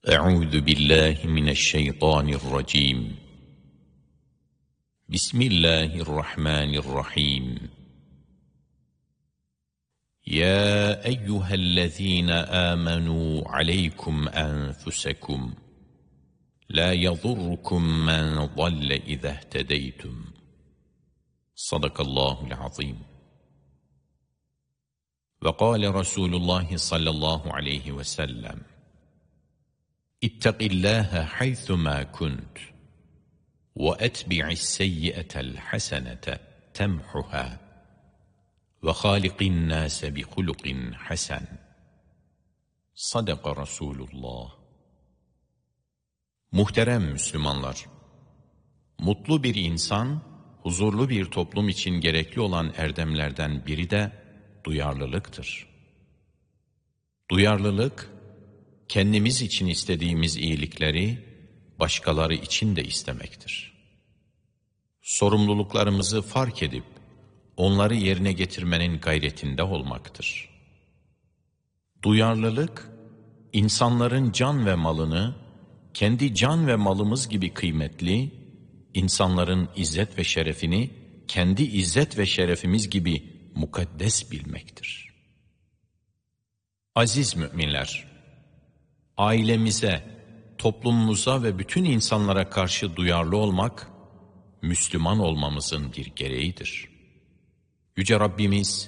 أعوذ بالله من الشيطان الرجيم. بسم الله الرحمن الرحيم. يا أيها الذين آمنوا عليكم أنفسكم لا يضركم من ضل إذا اهتديتم. صدق الله العظيم. وقال رسول الله صلى الله عليه وسلم: اتق الله حيثما كنت وأتبع السيئة الحسنة تمحها وخالق الناس بخلق حسن. Sadaka Resulullah. Muhterem Müslümanlar, mutlu bir insan, huzurlu bir toplum için gerekli olan erdemlerden biri de duyarlılıktır. Duyarlılık, kendimiz için istediğimiz iyilikleri başkaları için de istemektir. Sorumluluklarımızı fark edip onları yerine getirmenin gayretinde olmaktır. Duyarlılık, insanların can ve malını kendi can ve malımız gibi kıymetli, insanların izzet ve şerefini kendi izzet ve şerefimiz gibi mukaddes bilmektir. Aziz müminler, ailemize, toplumumuza ve bütün insanlara karşı duyarlı olmak, Müslüman olmamızın bir gereğidir. Yüce Rabbimiz,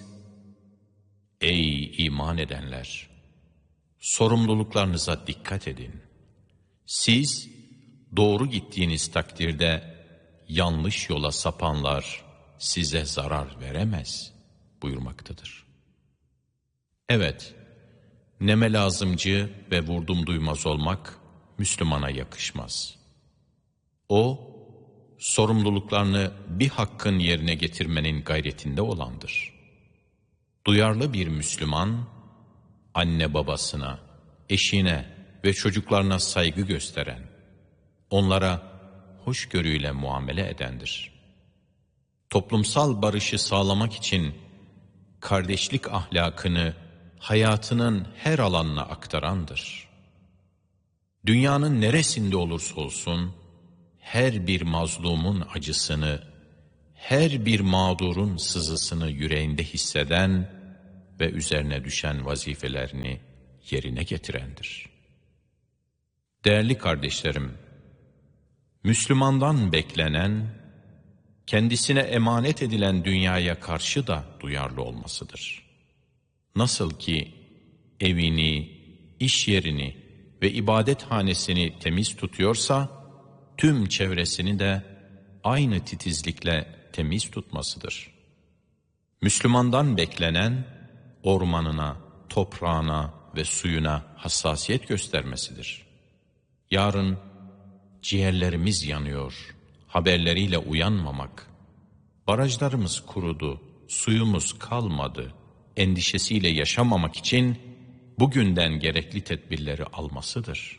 ey iman edenler! Sorumluluklarınıza dikkat edin. Siz doğru gittiğiniz takdirde yanlış yola sapanlar size zarar veremez buyurmaktadır. Evet, neme lazımcı ve vurdum duymaz olmak Müslümana yakışmaz. O, sorumluluklarını bir hakkın yerine getirmenin gayretinde olandır. Duyarlı bir Müslüman, anne babasına, eşine ve çocuklarına saygı gösteren, onlara hoşgörüyle muamele edendir. Toplumsal barışı sağlamak için kardeşlik ahlakını hayatının her alanına aktarandır. Dünyanın neresinde olursa olsun, her bir mazlumun acısını, her bir mağdurun sızısını yüreğinde hisseden ve üzerine düşen vazifelerini yerine getirendir. Değerli kardeşlerim, Müslümandan beklenen, kendisine emanet edilen dünyaya karşı da duyarlı olmasıdır. Nasıl ki evini, iş yerini ve ibadethanesini temiz tutuyorsa, tüm çevresini de aynı titizlikle temiz tutmasıdır. Müslümandan beklenen, ormanına, toprağına ve suyuna hassasiyet göstermesidir. Yarın ciğerlerimiz yanıyor, haberleriyle uyanmamak, barajlarımız kurudu, suyumuz kalmadı, endişesiyle yaşamamak için bugünden gerekli tedbirleri almasıdır.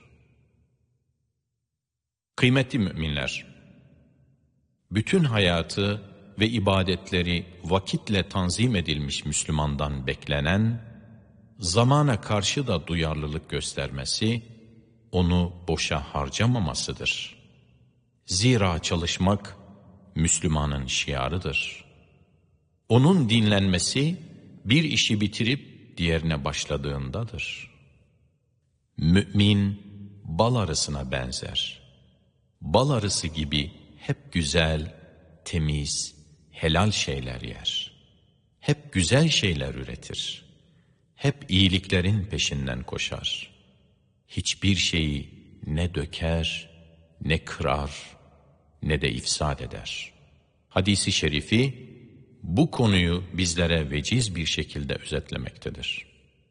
Kıymetli müminler, bütün hayatı ve ibadetleri vakitle tanzim edilmiş Müslümandan beklenen, zamana karşı da duyarlılık göstermesi, onu boşa harcamamasıdır. Zira çalışmak Müslümanın şiarıdır. Onun dinlenmesi bir işi bitirip diğerine başladığındadır. Mümin bal arısına benzer. Bal arısı gibi hep güzel, temiz, helal şeyler yer. Hep güzel şeyler üretir. Hep iyiliklerin peşinden koşar. Hiçbir şeyi ne döker, ne kırar, ne de ifsad eder. Hadis-i şerifi bu konuyu bizlere veciz bir şekilde özetlemektedir.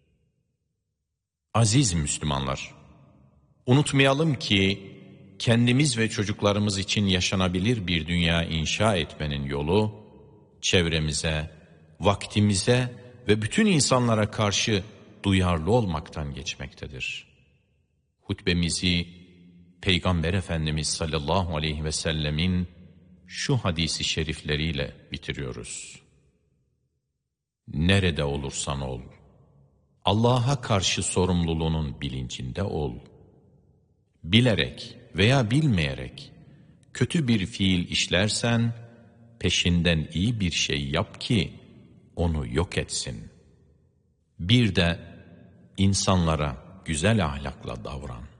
Aziz Müslümanlar, unutmayalım ki kendimiz ve çocuklarımız için yaşanabilir bir dünya inşa etmenin yolu, çevremize, vaktimize ve bütün insanlara karşı duyarlı olmaktan geçmektedir. Hutbemizi Peygamber Efendimiz sallallahu aleyhi ve sellemin şu hadisi şerifleriyle bitiriyoruz. Nerede olursan ol, Allah'a karşı sorumluluğunun bilincinde ol. bilerek veya bilmeyerek kötü bir fiil işlersen, peşinden iyi bir şey yap ki onu yok etsin. Bir de insanlara güzel ahlakla davran.